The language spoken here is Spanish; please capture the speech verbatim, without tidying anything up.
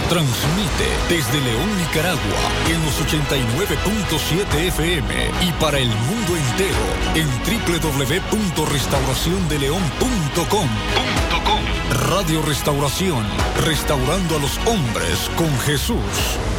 Transmite desde León, Nicaragua, en los ochenta y nueve punto siete F M y para el mundo entero en doble u doble u doble u punto restauración de león punto com. Radio Restauración, restaurando a los hombres con Jesús.